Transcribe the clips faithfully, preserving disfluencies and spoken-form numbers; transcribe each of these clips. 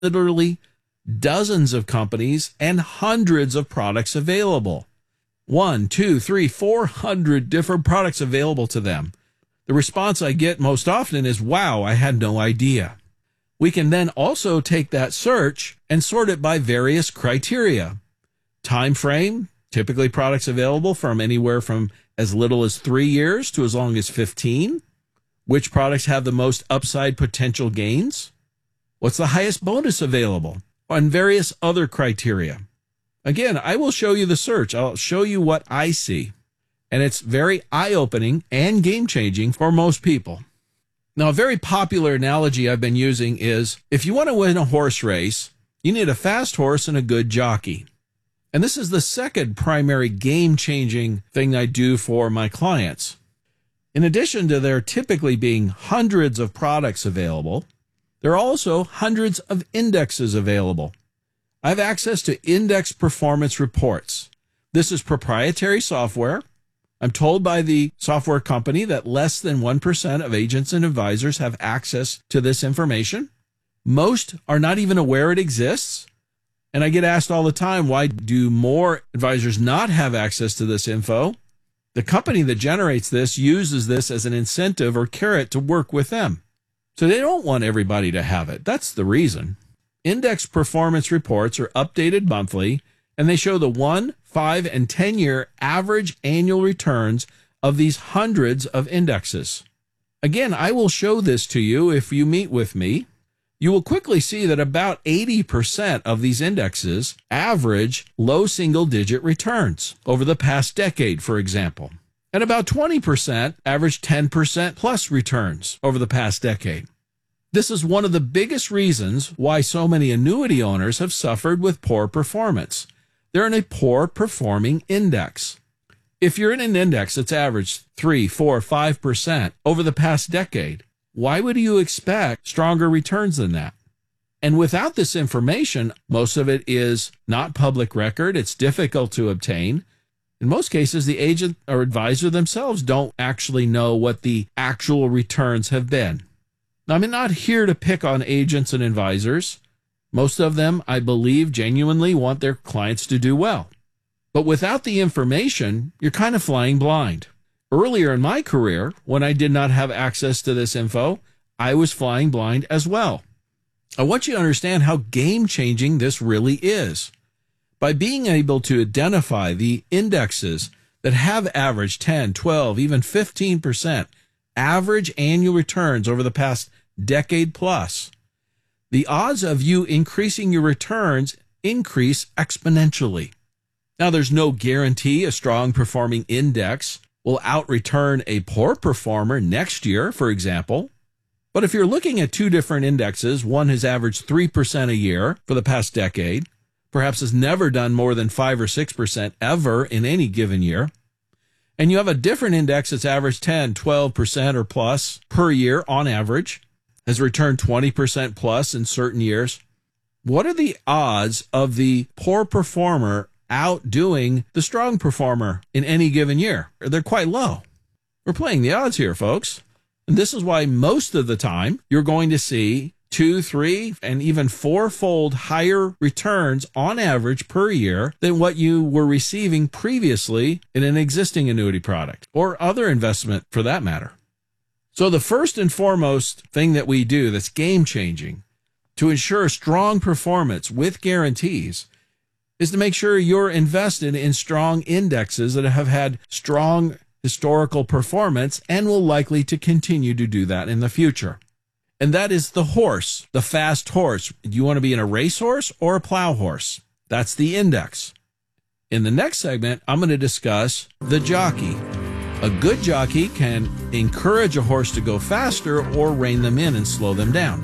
literally dozens of companies and hundreds of products available. One, two, three, four hundred different products available to them. The response I get most often is, wow, I had no idea. We can then also take that search and sort it by various criteria. Time frame, typically products available from anywhere from as little as three years to as long as fifteen. Which products have the most upside potential gains? What's the highest bonus available? And various other criteria. Again, I will show you the search. I'll show you what I see. And it's very eye-opening and game-changing for most people. Now, a very popular analogy I've been using is, if you want to win a horse race, you need a fast horse and a good jockey. And this is the second primary game-changing thing I do for my clients. In addition to there typically being hundreds of products available, there are also hundreds of indexes available. I have access to index performance reports. This is proprietary software. I'm told by the software company that less than one percent of agents and advisors have access to this information. Most are not even aware it exists. And I get asked all the time, why do more advisors not have access to this info? The company that generates this uses this as an incentive or carrot to work with them. So they don't want everybody to have it. That's the reason. Index performance reports are updated monthly, and they show the one, five, and ten-year average annual returns of these hundreds of indexes. Again, I will show this to you if you meet with me. You will quickly see that about eighty percent of these indexes average low single-digit returns over the past decade, for example. And about twenty percent average ten percent plus returns over the past decade. This is one of the biggest reasons why so many annuity owners have suffered with poor performance. They're in a poor performing index. If you're in an index that's averaged three, four, five percent over the past decade, why would you expect stronger returns than that? And without this information, most of it is not public record. It's difficult to obtain. In most cases, the agent or advisor themselves don't actually know what the actual returns have been. Now, I'm not here to pick on agents and advisors. Most of them, I believe, genuinely want their clients to do well. But without the information, you're kind of flying blind. Earlier in my career, when I did not have access to this info, I was flying blind as well. I want you to understand how game-changing this really is. By being able to identify the indexes that have averaged ten, twelve, even fifteen percent average annual returns over the past decade plus, the odds of you increasing your returns increase exponentially. Now, there's no guarantee a strong performing index will out-return a poor performer next year, for example. But if you're looking at two different indexes, one has averaged three percent a year for the past decade, perhaps has never done more than five or six percent ever in any given year, and you have a different index that's averaged ten, twelve percent or plus per year on average, has returned twenty percent plus in certain years, what are the odds of the poor performer outdoing the strong performer in any given year? They're quite low. We're playing the odds here, folks. And this is why most of the time you're going to see two, three, and even fourfold higher returns on average per year than what you were receiving previously in an existing annuity product or other investment for that matter. So the first and foremost thing that we do that's game-changing to ensure strong performance with guarantees is to make sure you're invested in strong indexes that have had strong historical performance and will likely to continue to do that in the future. And that is the horse, the fast horse. Do you want to be in a racehorse or a plow horse? That's the index. In the next segment, I'm going to discuss the jockey. A good jockey can encourage a horse to go faster or rein them in and slow them down.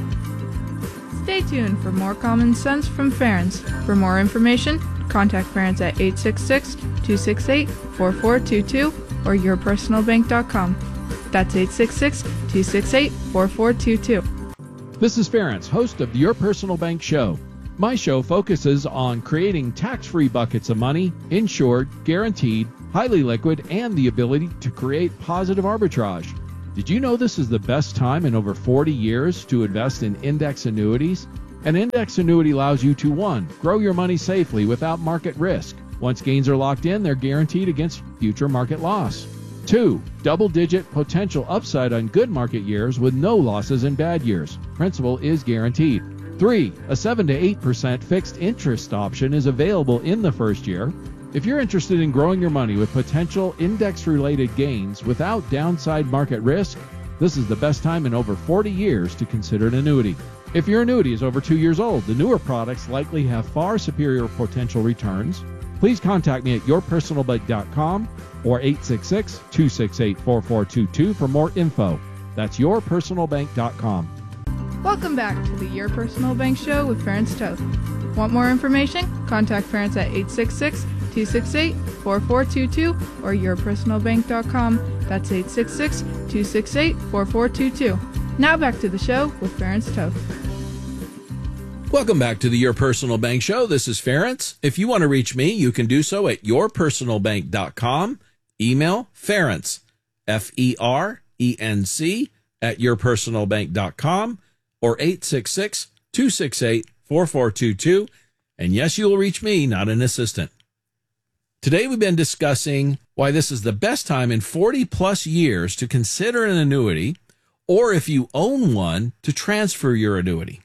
Stay tuned for more common sense from Ferenc. For more information, contact Ferenc at eight six six, two six eight, four four two two or your personal bank dot com. That's eight six six, two six eight, four four two two. This is Ferenc, host of Your Personal Bank Show. My show focuses on creating tax-free buckets of money, insured, guaranteed, highly liquid, and the ability to create positive arbitrage. Did you know this is the best time in over forty years to invest in index annuities? An index annuity allows you to one, grow your money safely without market risk. Once gains are locked in, they're guaranteed against future market loss. Two, double-digit potential upside on good market years with no losses in bad years. Principal is guaranteed. Three, a seven to eight percent fixed interest option is available in the first year. If you're interested in growing your money with potential index-related gains without downside market risk, this is the best time in over forty years to consider an annuity. If your annuity is over two years old, the newer products likely have far superior potential returns. Please contact me at your personal bank dot com or eight six six, two six eight, four four two two for more info. That's your personal bank dot com. Welcome back to the Your Personal Bank Show with Ferenc Toth. Want more information? Contact Ferenc at eight six six, two six eight, four four two two or your personal bank dot com. That's eight six six, two six eight, four four two two. Now back to the show with Ferenc Toth. Welcome back to the Your Personal Bank Show. This is Ferenc. If you want to reach me, you can do so at your personal bank dot com. Email Ferenc, F E R E N C, at your personal bank dot com or eight six six, two six eight, four four two two. And yes, you will reach me, not an assistant. Today we've been discussing why this is the best time in forty plus years to consider an annuity, or if you own one, to transfer your annuity.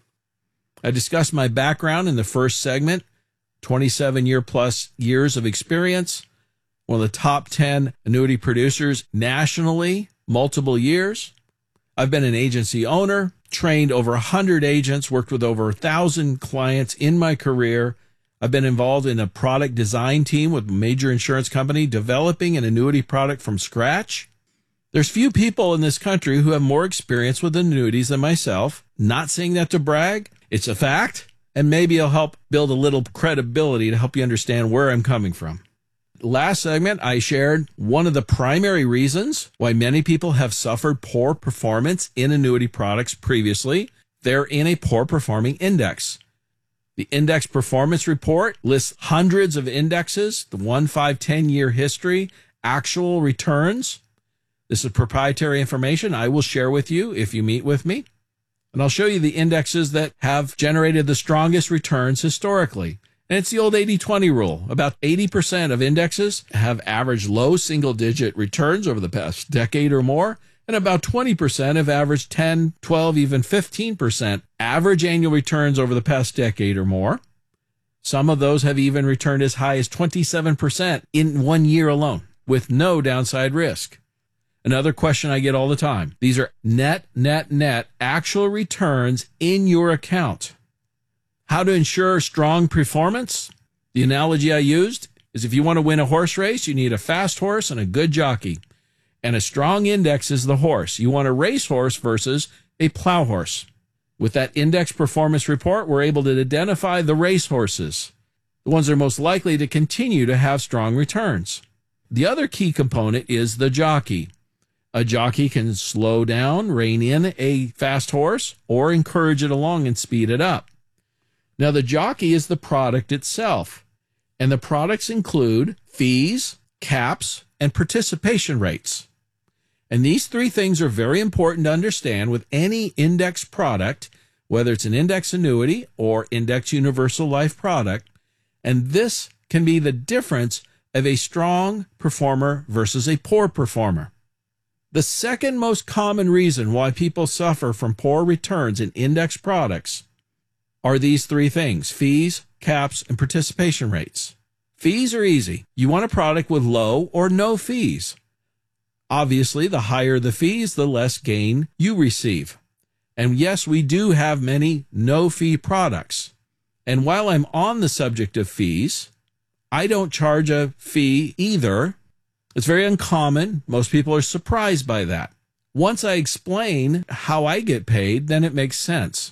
I discussed my background in the first segment, twenty-seven year plus years of experience, one of the top ten annuity producers nationally, multiple years. I've been an agency owner, trained over one hundred agents, worked with over one thousand clients in my career. I've been involved in a product design team with a major insurance company, developing an annuity product from scratch. There's few people in this country who have more experience with annuities than myself. Not saying that to brag. It's a fact, and maybe it'll help build a little credibility to help you understand where I'm coming from. Last segment, I shared one of the primary reasons why many people have suffered poor performance in annuity products previously. They're in a poor performing index. The Index Performance Report lists hundreds of indexes, the one, five, ten year history, actual returns. This is proprietary information I will share with you if you meet with me. And I'll show you the indexes that have generated the strongest returns historically. And it's the old eighty twenty rule. About eighty percent of indexes have averaged low single-digit returns over the past decade or more, and about twenty percent have averaged ten, twelve, even fifteen percent average annual returns over the past decade or more. Some of those have even returned as high as twenty-seven percent in one year alone, with no downside risk. Another question I get all the time. These are net, net, net actual returns in your account. How to ensure strong performance? The analogy I used is if you want to win a horse race, you need a fast horse and a good jockey. And a strong index is the horse. You want a racehorse versus a plow horse. With that Index Performance Report, we're able to identify the racehorses, the ones that are most likely to continue to have strong returns. The other key component is the jockey. A jockey can slow down, rein in a fast horse, or encourage it along and speed it up. Now, the jockey is the product itself, and the products include fees, caps, and participation rates. And these three things are very important to understand with any index product, whether it's an index annuity or index universal life product. And this can be the difference of a strong performer versus a poor performer. The second most common reason why people suffer from poor returns in index products are these three things: fees, caps, and participation rates. Fees are easy. You want a product with low or no fees. Obviously, the higher the fees, the less gain you receive. And yes, we do have many no-fee products. And while I'm on the subject of fees, I don't charge a fee either. It's very uncommon. Most people are surprised by that. Once I explain how I get paid, then it makes sense.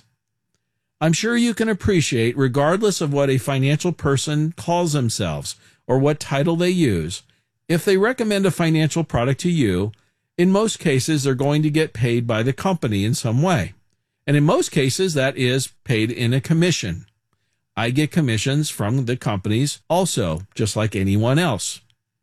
I'm sure you can appreciate, regardless of what a financial person calls themselves or what title they use, if they recommend a financial product to you, in most cases, they're going to get paid by the company in some way. And in most cases, that is paid in a commission. I get commissions from the companies also, just like anyone else.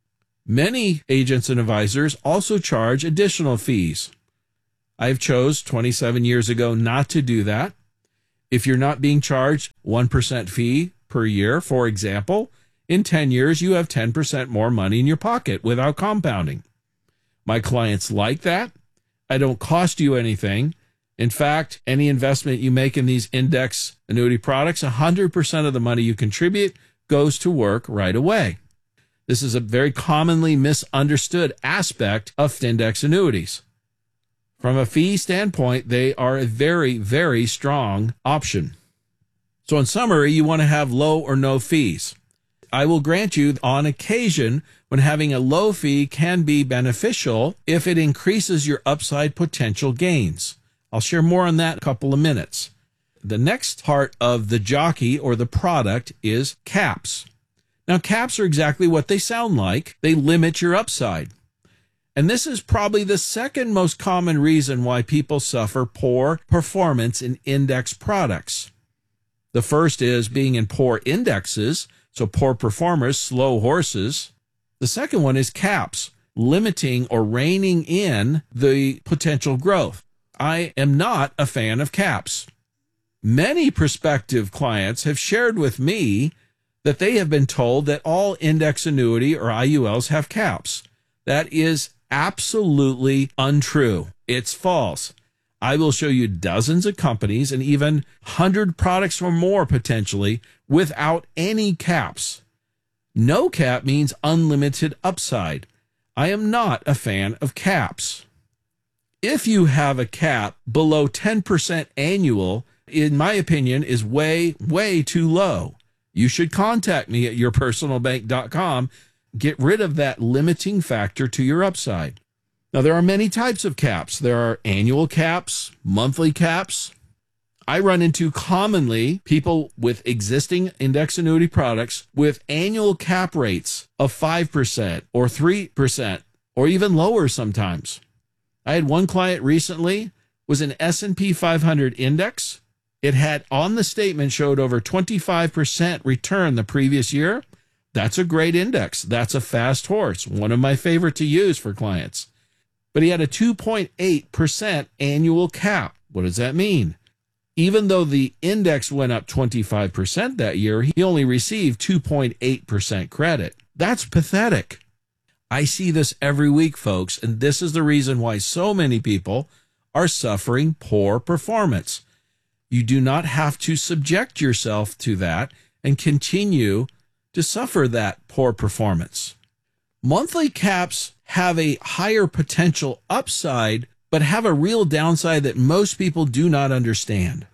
Many agents and advisors also charge additional fees. I've chose twenty-seven years ago not to do that. If you're not being charged one percent fee per year, for example, in ten years, you have ten percent more money in your pocket without compounding. My clients like that. I don't cost you anything. In fact, any investment you make in these index annuity products, one hundred percent of the money you contribute goes to work right away. This is a very commonly misunderstood aspect of index annuities. From a fee standpoint, they are a very, very strong option. So in summary, you want to have low or no fees. I will grant you on occasion when having a low fee can be beneficial if it increases your upside potential gains. I'll share more on that in a couple of minutes. The next part of the jockey or the product is caps. Now, caps are exactly what they sound like. They limit your upside. And this is probably the second most common reason why people suffer poor performance in index products. The first is being in poor indexes, so poor performers, slow horses. The second one is caps, limiting or reining in the potential growth. I am not a fan of caps. Many prospective clients have shared with me that they have been told that all index annuity or I U Ls have caps. That is absolutely untrue. It's false. I will show you dozens of companies and even one hundred products or more potentially without any caps. No cap means unlimited upside. I am not a fan of caps. If you have a cap below ten percent annual, in my opinion, is way, way too low. You should contact me at your personal bank dot com. Get rid of that limiting factor to your upside. Now, there are many types of caps. There are annual caps, monthly caps. I run into commonly people with existing index annuity products with annual cap rates of five percent or three percent or even lower sometimes. I had one client recently, was an S and P five hundred index. It had on the statement showed over twenty-five percent return the previous year. That's a great index. That's a fast horse, one of my favorite to use for clients. But he had a two point eight percent annual cap. What does that mean? Even though the index went up twenty-five percent that year, he only received two point eight percent credit. That's pathetic. I see this every week, folks, and this is the reason why so many people are suffering poor performance. You do not have to subject yourself to that and continue to suffer that poor performance. Monthly caps have a higher potential upside, but have a real downside that most people do not understand.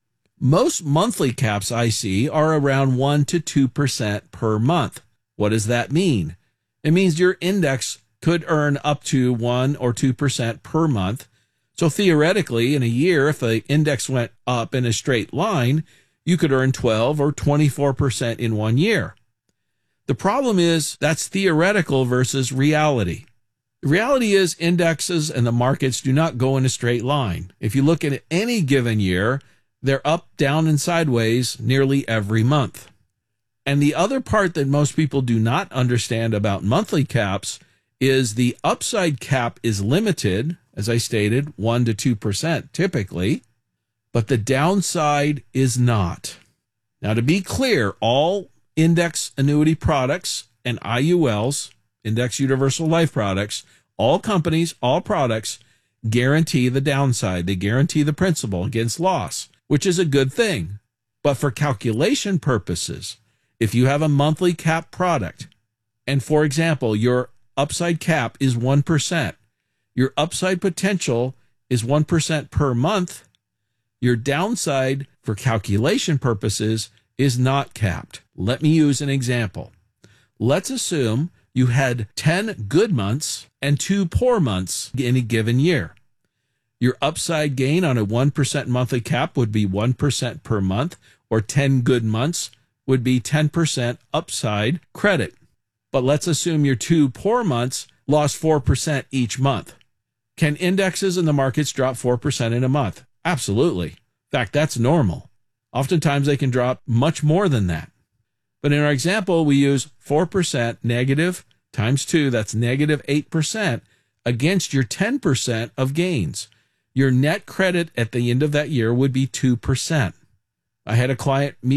Most monthly caps I see are around one to two percent per month. What does that mean? It means your index could earn up to one or two percent per month. So theoretically, in a year, if the index went up in a straight line, you could earn twelve or twenty-four percent in one year. The problem is that's theoretical versus reality. The reality is indexes and the markets do not go in a straight line. If you look at any given year, they're up, down, and sideways nearly every month. And the other part that most people do not understand about monthly caps is the upside cap is limited, as I stated, one to two percent typically, but the downside is not. Now, to be clear, all index annuity products and I U Ls, index universal life products, all companies, all products guarantee the downside. They guarantee the principal against loss, which is a good thing. But for calculation purposes, if you have a monthly cap product, and for example, your upside cap is one percent, your upside potential is one percent per month, your downside for calculation purposes is not capped. Let me use an example. Let's assume you had ten good months and two poor months in a given year. Your upside gain on a one percent monthly cap would be one percent per month, or ten good months would be ten percent upside credit. But let's assume your two poor months lost four percent each month. Can indexes in the markets drop four percent in a month? Absolutely. In fact, that's normal. Oftentimes they can drop much more than that. But in our example, we use four percent negative times two, that's negative eight percent, against your ten percent of gains. Your net credit at the end of that year would be two percent. I had a client meet